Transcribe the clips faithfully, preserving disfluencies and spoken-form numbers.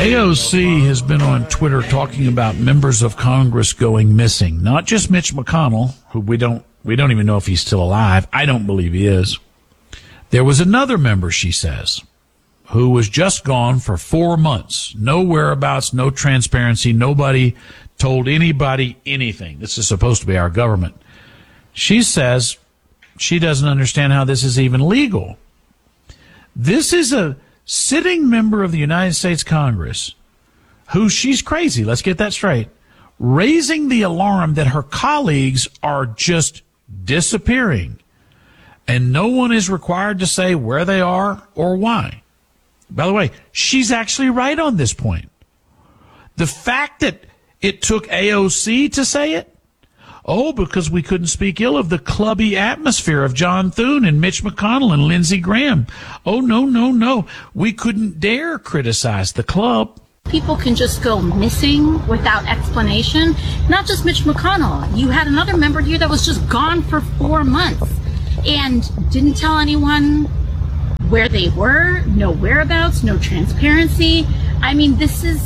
A O C has been on Twitter talking about members of Congress going missing. Not just Mitch McConnell, who we don't we don't even know if he's still alive. I don't believe he is. There was another member, she says, who was just gone for four months. No whereabouts, no transparency. Nobody told anybody anything. This is supposed to be our government. She says she doesn't understand how this is even legal. This is a sitting member of the United States Congress who, she's crazy, let's get that straight, raising the alarm that her colleagues are just disappearing. And no one is required to say where they are or why. By the way, she's actually right on this point. The fact that it took A O C to say it, oh, because we couldn't speak ill of the clubby atmosphere of John Thune and Mitch McConnell and Lindsey Graham. Oh, no, no, no. We couldn't dare criticize the club. People can just go missing without explanation. Not just Mitch McConnell. You had another member here that was just gone for four months and didn't tell anyone where they were, no whereabouts, no transparency. I mean, this is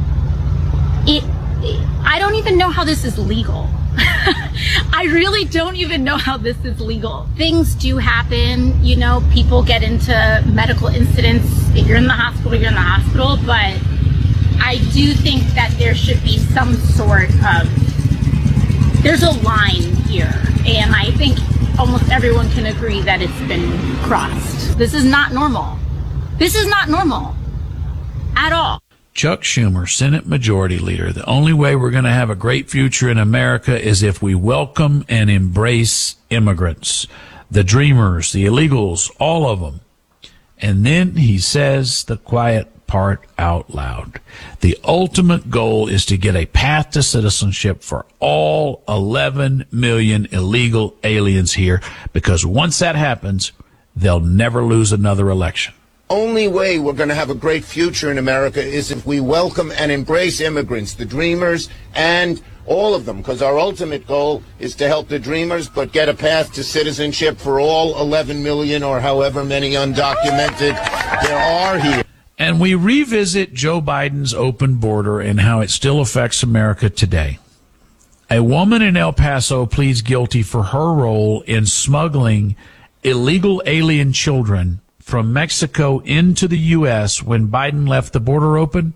it. I don't even know how this is legal. I really don't even know how this is legal. Things do happen, you know, people get into medical incidents. If you're in the hospital, you're in the hospital, but I do think that there should be some sort of, there's a line here, and I think almost everyone can agree that it's been crossed. This is not normal. This is not normal at all. Chuck Schumer, Senate Majority Leader, the only way we're going to have a great future in America is if we welcome and embrace immigrants, the dreamers, the illegals, all of them. And then he says the quiet part out loud. The ultimate goal is to get a path to citizenship for all eleven million illegal aliens here, because once that happens, they'll never lose another election. Only way we're going to have a great future in America is if we welcome and embrace immigrants, the dreamers, and all of them, because our ultimate goal is to help the dreamers, but get a path to citizenship for all eleven million or however many undocumented there are here. And we revisit Joe Biden's open border and how it still affects America today. A woman in El Paso pleads guilty for her role in smuggling illegal alien children from Mexico into the U S when Biden left the border open.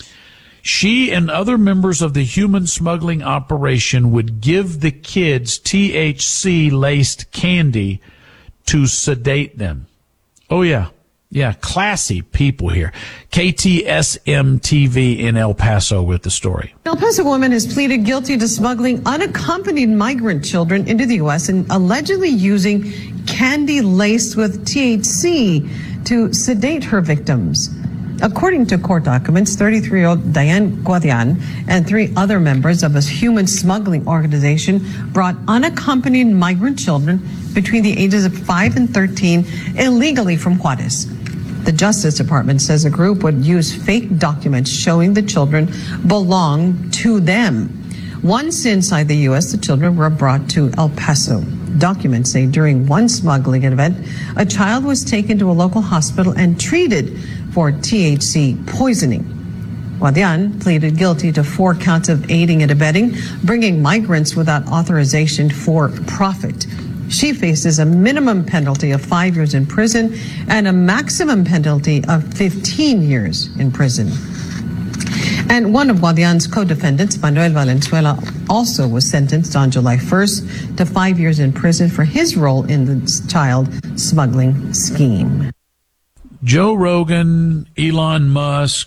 She and other members of the human smuggling operation would give the kids T H C-laced candy to sedate them. Oh, yeah. Yeah, classy people here. K T S M T V in El Paso with the story. El Paso woman has pleaded guilty to smuggling unaccompanied migrant children into the U S and allegedly using candy laced with T H C to sedate her victims. According to court documents, thirty-three-year-old Diane Guadian and three other members of a human smuggling organization brought unaccompanied migrant children between the ages of five and thirteen illegally from Juarez. The Justice Department says the group would use fake documents showing the children belong to them. Once inside the U S, the children were brought to El Paso. Documents say during one smuggling event, a child was taken to a local hospital and treated for T H C poisoning. Guadian pleaded guilty to four counts of aiding and abetting, bringing migrants without authorization for profit. She faces a minimum penalty of five years in prison and a maximum penalty of fifteen years in prison. And one of Guadian's co-defendants, Manuel Valenzuela, also was sentenced on July first to five years in prison for his role in the child smuggling scheme. Joe Rogan, Elon Musk,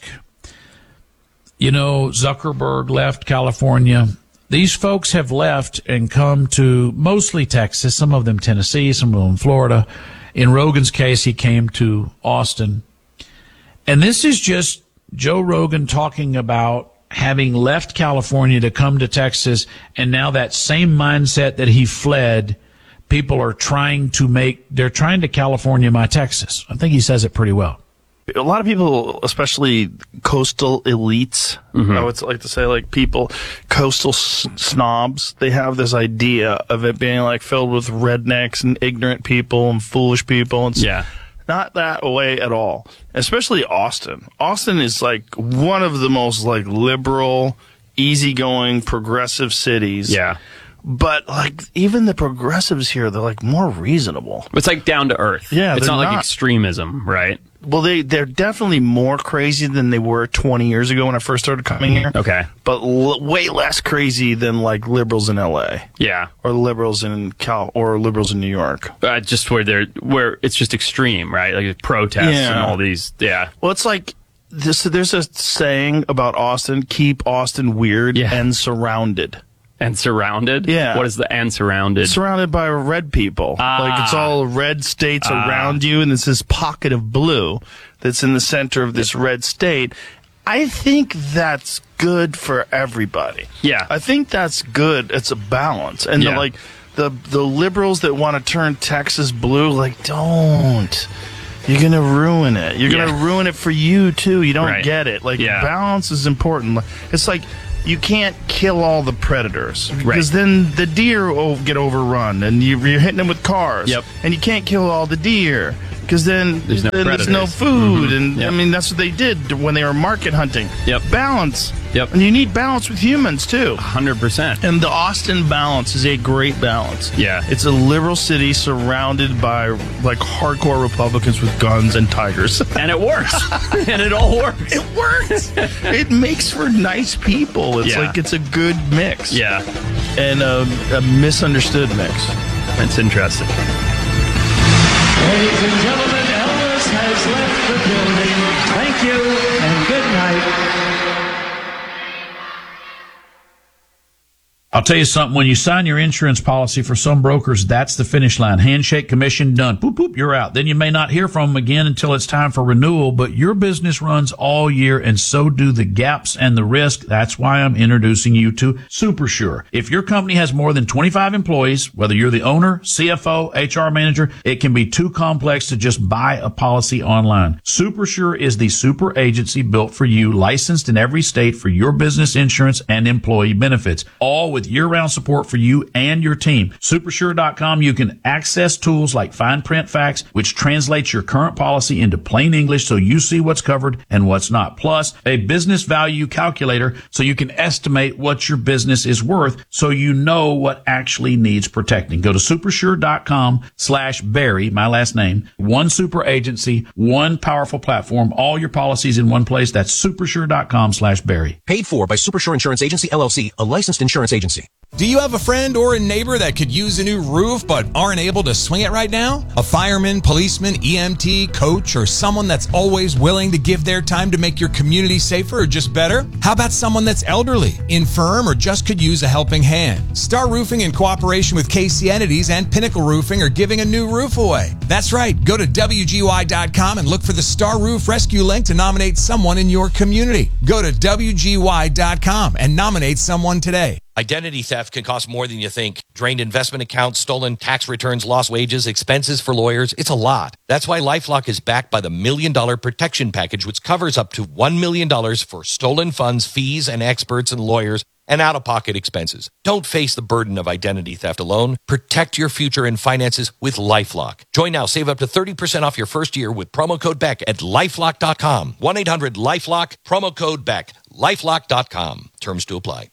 you know, Zuckerberg left California. These folks have left and come to mostly Texas, some of them Tennessee, some of them Florida. In Rogan's case, he came to Austin. And this is just Joe Rogan talking about having left California to come to Texas, and now that same mindset that he fled, people are trying to make, they're trying to California my Texas. I think he says it pretty well. A lot of people, especially coastal elites, mm-hmm. I would like to say, like people, coastal s- snobs, they have this idea of it being like filled with rednecks and ignorant people and foolish people. And yeah. Not that way at all. Especially Austin. Austin is like one of the most like liberal, easygoing, progressive cities. Yeah. But like even the progressives here, they're like more reasonable. It's like down to earth. Yeah, it's they're not like not- extremism, right? Well, they, they're definitely more crazy than they were twenty years ago when I first started coming here. Okay. But l- way less crazy than like liberals in L A Yeah. or liberals in Cal or liberals in New York. Uh, just where they're where it's just extreme, right? Like protests Yeah. and all these. Yeah. Well, it's like this. There's a saying about Austin: keep Austin weird Yeah. and surrounded. And surrounded. Yeah. What is the and surrounded? Surrounded by red people. Ah. Like it's all red states Ah. around you, and there's this pocket of blue that's in the center of this red state. I think that's good for everybody. Yeah. I think that's good. It's a balance. And Yeah. the, like the the liberals that want to turn Texas blue, like don't. You're gonna ruin it. You're Yeah. gonna ruin it for you too. You don't Right. get it. Like Yeah. balance is important. It's like you can't kill all the predators Right. because then the deer will get overrun and you, you're hitting them with cars. Yep. And you can't kill all the deer because then There's no then there's no predators. food. Mhm. And Yep. I mean that's what they did when they were market hunting. Yep. Balance. Yep. And you need balance with humans too. one hundred percent. And the Austin balance is a great balance. Yeah. It's a liberal city surrounded by like hardcore Republicans with guns and tigers. And it works. And it all works. It works. It makes for nice people. It's Yeah. like it's a good mix. Yeah. And a, a misunderstood mix. That's interesting. Ladies and gentlemen, Elvis has left the building. Thank you and good night. I'll tell you something. When you sign your insurance policy for some brokers, that's the finish line. Handshake, commission, done. Boop, boop, you're out. Then you may not hear from them again until it's time for renewal, but your business runs all year and so do the gaps and the risk. That's why I'm introducing you to SuperSure. If your company has more than twenty-five employees, whether you're the owner, C F O, H R manager, it can be too complex to just buy a policy online. SuperSure is the super agency built for you, licensed in every state for your business insurance and employee benefits, all with year-round support for you and your team. Supersure dot com, you can access tools like fine print facts, which translates your current policy into plain English so you see what's covered and what's not. Plus, a business value calculator so you can estimate what your business is worth so you know what actually needs protecting. Go to supersure dot com slash Barry, my last name, one super agency, one powerful platform, all your policies in one place. That's supersure dot com slash Barry. Paid for by Supersure Insurance Agency, L L C, a licensed insurance agency. Do you have a friend or a neighbor that could use a new roof but aren't able to swing it right now? A fireman, policeman, E M T, coach, or someone that's always willing to give their time to make your community safer or just better? How about someone that's elderly, infirm, or just could use a helping hand? Star Roofing, in cooperation with K C Entities and Pinnacle Roofing, are giving a new roof away. That's right. Go to W G Y dot com and look for the Star Roof Rescue link to nominate someone in your community. Go to W G Y dot com and nominate someone today. Identity theft can cost more than you think. Drained investment accounts, stolen tax returns, lost wages, expenses for lawyers. It's a lot. That's why LifeLock is backed by the Million Dollar Protection Package, which covers up to one million dollars for stolen funds, fees, and experts and lawyers, and out-of-pocket expenses. Don't face the burden of identity theft alone. Protect your future and finances with LifeLock. Join now. Save up to thirty percent off your first year with promo code Beck at LifeLock dot com. one eight hundred LifeLock, promo code Beck. LifeLock dot com. Terms to apply.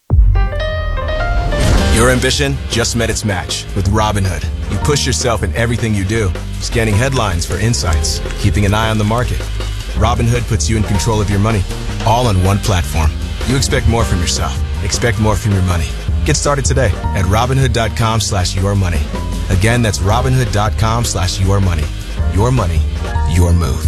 Your ambition just met its match with Robinhood. You push yourself in everything you do, scanning headlines for insights, keeping an eye on the market. Robinhood puts you in control of your money, all on one platform. You expect more from yourself. Expect more from your money. Get started today at Robinhood dot com slash your money. Again, that's Robinhood dot com slash your money. Your money, your move.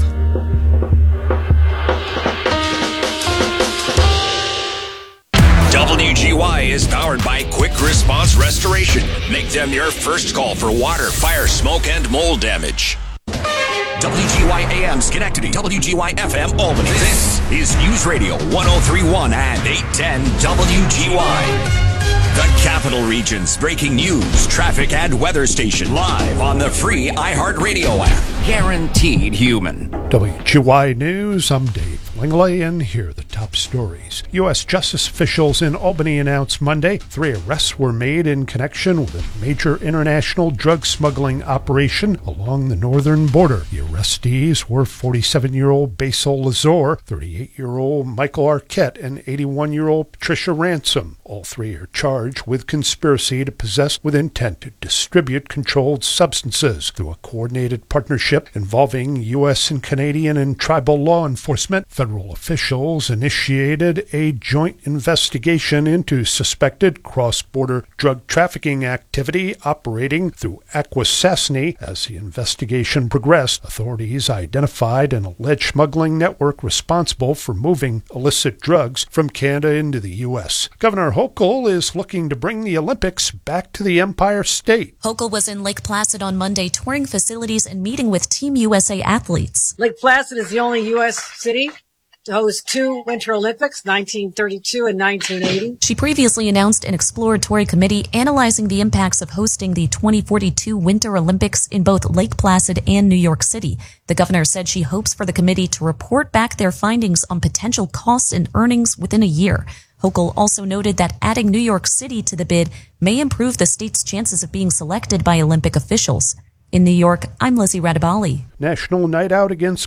W G Y is powered by Quick Response Restoration. Make them your first call for water, fire, smoke, and mold damage. W G Y A M Schenectady, W G Y F M Albany. This is News Radio one oh three point one and eight ten W G Y. The Capital Region's breaking news, traffic, and weather station live on the free iHeartRadio app. Guaranteed human. W G Y News, I'm Dave Langley, and here are the top stories. U S justice officials in Albany announced Monday three arrests were made in connection with a major international drug smuggling operation along the northern border. The arrestees were forty-seven-year-old Basil Lazor, thirty-eight-year-old Michael Arquette, and eighty-one-year-old Patricia Ransom. All three are charged with conspiracy to possess with intent to distribute controlled substances through a coordinated partnership involving U S and Canadian and tribal law enforcement. Federal officials initiated a joint investigation into suspected cross-border drug trafficking activity operating through Akwesasne. As the investigation progressed, authorities identified an alleged smuggling network responsible for moving illicit drugs from Canada into the U S. Governor Hochul is looking to bring the Olympics back to the Empire State. Hochul was in Lake Placid on Monday touring facilities and meeting with Team U S A athletes. Lake Placid is the only U S city to host two Winter Olympics, nineteen thirty-two and nineteen eighty. She previously announced an exploratory committee analyzing the impacts of hosting the twenty forty-two Winter Olympics in both Lake Placid and New York City. The governor said she hopes for the committee to report back their findings on potential costs and earnings within a year. Hochul also noted that adding New York City to the bid may improve the state's chances of being selected by Olympic officials. In New York, I'm Lizzie Radabali. National Night Out Against